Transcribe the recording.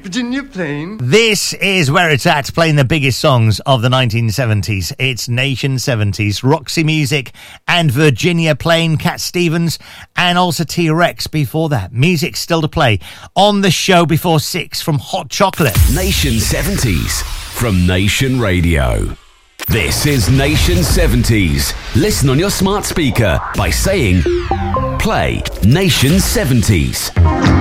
Virginia Plain. This is where it's at, playing the biggest songs of the 1970s. It's Nation 70s, Roxy Music and Virginia Plain, Cat Stevens, and also T-Rex before that. Music still to play on the show before 6 from Hot Chocolate. Nation 70s from Nation Radio. This is Nation 70s. Listen on your smart speaker by saying, play Nation 70s.